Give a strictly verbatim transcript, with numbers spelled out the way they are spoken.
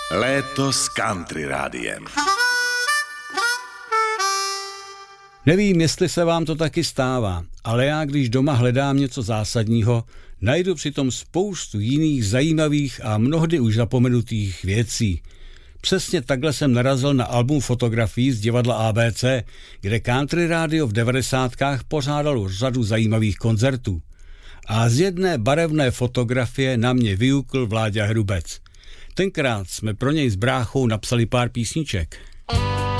Léto s country rádiem. Nevím, jestli se vám to taky stává, ale já, když doma hledám něco zásadního, najdu přitom spoustu jiných zajímavých a mnohdy už zapomenutých věcí. Přesně takhle jsem narazil na album fotografií z divadla A B C, kde Country Radio v devadesátkách pořádalo řadu zajímavých koncertů. A z jedné barevné fotografie na mě vyjukl Vláďa Hrubec. Tenkrát jsme pro něj s bráchou napsali pár písniček.